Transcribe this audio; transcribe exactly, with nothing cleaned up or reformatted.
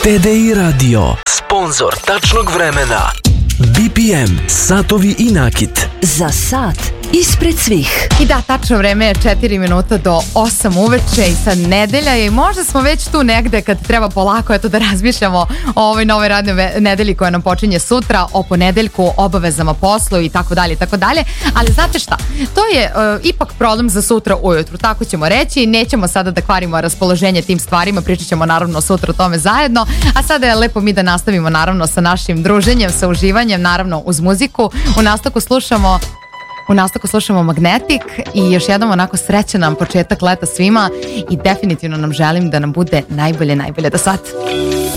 T D I Radio, sponzor tačnog vremena. B P M, satovi i nakit. Za sat ispred svih. I da, tačno vreme je četiri minuta do osam uveče i sad nedelja je i možda smo već tu negde kad treba polako eto da razmišljamo o ovoj nove radnoj nedelji koja nam počinje sutra, o ponedeljku, obavezama poslu i tako dalje i tako dalje, ali znate šta, to je uh, ipak problem za sutra ujutru, tako ćemo reći, nećemo sada da kvarimo raspoloženje tim stvarima, pričat ćemo naravno sutra o tome zajedno, a sada je lepo mi da nastavimo naravno sa našim druženjem, sa uživanjem, naravno uz muziku. U nastavku slušamo U nastavku slušamo Magnetic i još jednom onako srećan nam početak leta svima i definitivno nam želim da nam bude najbolje, najbolje do sad.